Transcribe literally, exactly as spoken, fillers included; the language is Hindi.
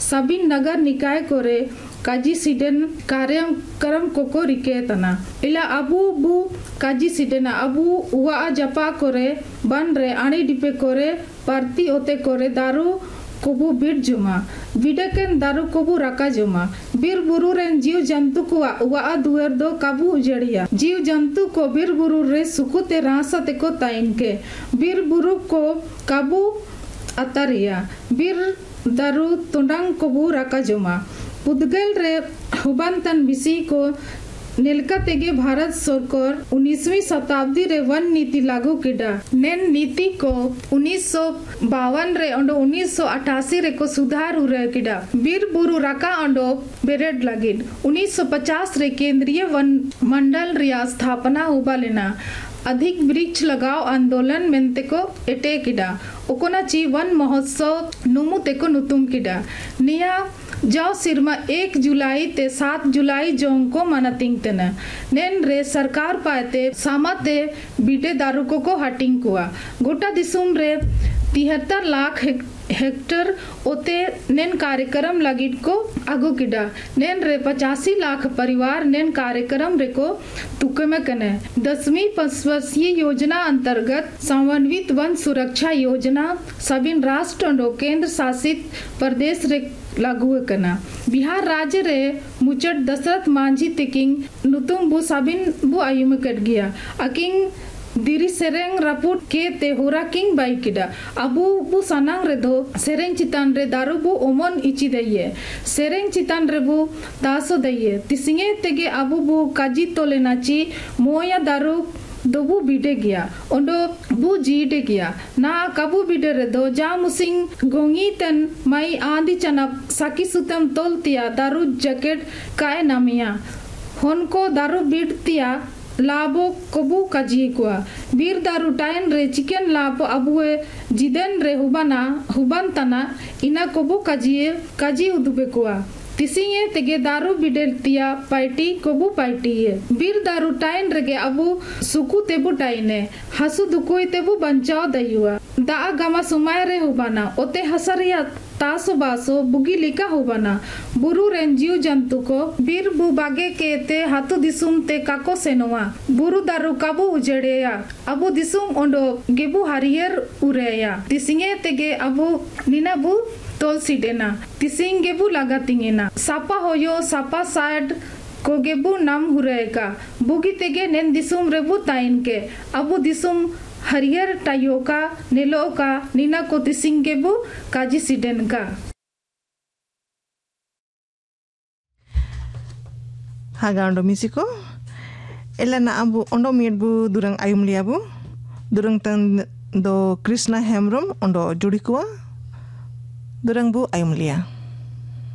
सभी नगर निकाय कोरे काजी सीडन कार्यक्रम कोको रिके तना इला अबू बु काजी सीडना अबू उवा जपा कोरे बन रे आनी डिपे कोरे पार्टी ओते कोरे दारू कोबू बीट जुमा बिडकेन दारू कोबू रका जुमा बीर बुरु रेन जीव जंतु को उवा दुएर दो काबू उजड़िया जीव जंतु को बीर बुरु रे सुकुते रासा ते को ताइन के बीर बुरु को काबू अतरिया बीर दारू तुंडंग कोबू रका जुमा पुदगल रे हुबंतन बिसी को नीलका तेगे भारत सरकार उन्नीसवीं शताब्दी रे वन नीति लागू किडा नेन नीति को उन्नीस सौ बावन रे अंडो उन्नीस सौ अठासी रे को सुधार हुए किडा बीर बुरु रका अंडो बेरेड लगिन उन्नीस सौ पचास रे केंद्रीय वन मंडल रिया स्थापना हुबा लेना अधिक वृक्ष लगाओ आंदोलन मेंते को एटे किडा ओकोना ची वन महोत्सव नुमु तेको नुतुम किडा निया जाओ सिरमा एक जुलाई ते सात जुलाई जोंग को मनातिंग तेना नेन रे सरकार पाते सामते बीटे दारुको को हटिंग कुआ गोटा दिसुम रे तिहत्तर लाख हेक्टर ओते नेन कार्यक्रम लगिट को आगो किडा नेन रे पचासी लाख परिवार नेन कार्यक्रम रे को तुके में कने दसवीं पंचवर्षीय योजना अंतर्गत समन्वित वन सुरक्षा योजना सभी राष्ट्र और केंद्र शासित प्रदेश रे लागू करना बिहार राज्य रे मुचट दशरथ मांझी तिकिंग नुतुम बु साबिन बु आयुम कट गया अकिंग दिरी सेरेंग रापुट के ते होरा किंग बाई किडा अबू बु सनांग रे दो सेरेंग चितान रे दारू बु ओमन इची दइये सेरेंग चितान रे बु तासो दइये तिसिंगे तेगे अबू बु काजी तोले नाची मोया दारू दोबू बीटे गया ओंडो बु जीटे गया ना कबू बीटे रे दो जा मुसिंग गोंगी तन मई आंधी चनप साकी सुतम तोलतिया दारू जैकेट काय नामिया होनको दारू बीटतिया लाभो कबू काजी कुआ बीर दारू टाइन रे चिकन लाभ अबुए जिदेन रे हुबाना हुबान तना इना कबू काजिए काजी उदुबे कुआ तिसिंगे तेगे दारू बिडेलतिया पार्टी कोबू पार्टी है बीर दारू टाइन रगे अबू सुकु तेबू टाइने हसु दुकोई तेबू बंचाओ दयुआ दा गमा सुमाय रे हुबाना ओते हसरिया तासो बासो बुगी लिका हुबाना बुरु रेन जीव जंतु को बीर बु बागे के ते हाथु दिसुम ते काको सेनोआ बुरु दारू काबू उजड़ेया अबू दिसुम ओंडो गेबू हरियर उरेया तिसिंगे तेगे अबू निना बु तोल सीडेना तिसिंग गेबू लगातिंगेना सापा होयो सापा साइड को गेबू नाम हुरेगा बुगी तेगे नेन दिसुम रेबू ताइन के अबू दिसुम हरियर टायोका नेलोका नीना को तिसिंग गेबू काजी सीडेन का हागा ओंडो मिसिको एला ना अबू ओंडो मियबू दुरंग आयुम लियाबू दुरंग तन दो कृष्णा हेमरम ओंडो जुड़ी कुआ Durang bu ayum lia.